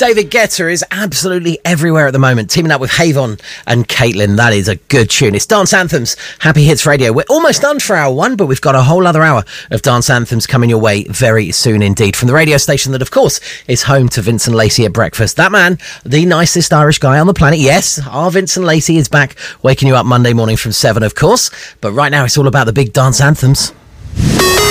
David Guetta is absolutely everywhere at the moment, teaming up with Havon and Caitlin. That is a good tune. It's Dance Anthems, Happy Hits Radio. We're almost done for hour one, but we've got a whole other hour of Dance Anthems coming your way very soon indeed. From the radio station that, of course, is home to Vincent Lacey at breakfast. That man, the nicest Irish guy on the planet. Yes, our Vincent Lacey is back, waking you up Monday morning from 7, of course. But right now, it's all about the big Dance Anthems.